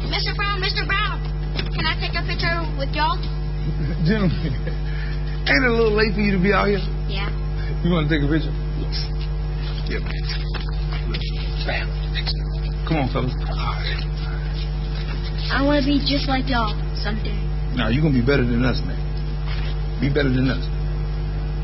Mr. Brown, can I take a picture with y'all? Gentlemen, ain't it a little late for you to be out here? Yeah. You want to take a picture? Yes. Yeah, man. Bam. Come on, fellas. All right. I want to be just like y'all someday. Now, you're going to be better than us, man. Be better than us.